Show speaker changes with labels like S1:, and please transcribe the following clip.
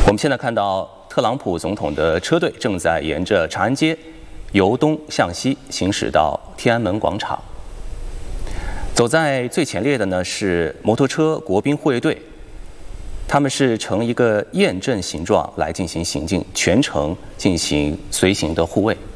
S1: 我们现在看到特朗普总统的车队正在沿着长安街由东向西行驶到天安门广场。走在最前列的呢是摩托车国宾护卫队，他们是呈一个雁阵形状来进行行进，全程进行随行的护卫。